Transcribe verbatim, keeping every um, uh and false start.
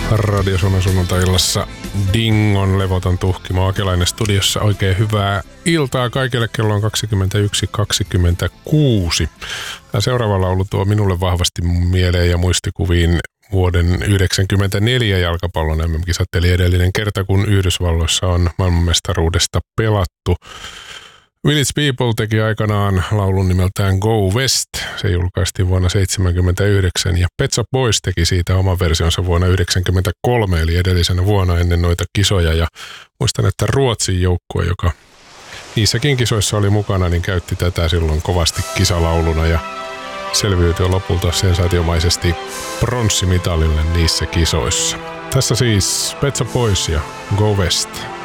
Radio Suomen sunnuntai-illassa Dingon levoton tuhkimo Akelainen studiossa. Oikein hyvää iltaa kaikille. Kello on kaksikymmentäyksi kaksikymmentäkuusi. Tämä seuraava laulu tuo minulle vahvasti mieleen ja muistikuviin vuoden yhdeksänkymmentäneljä jalkapallon M M-kisat, eli edellinen kerta, kun Yhdysvalloissa on maailmanmestaruudesta pelattu. Village People teki aikanaan laulun nimeltään Go West. Se julkaistiin vuonna seitsemänkymmentäyhdeksän ja Pet Shop Boys teki siitä oman versionsa vuonna yhdeksänkymmentäkolme, eli edellisenä vuonna ennen noita kisoja. Ja muistan, että Ruotsin joukkue, joka niissäkin kisoissa oli mukana, niin käytti tätä silloin kovasti kisalauluna ja selviytyi lopulta sensaatiomaisesti pronssimitalille niissä kisoissa. Tässä siis Pet Shop Boys ja Go West.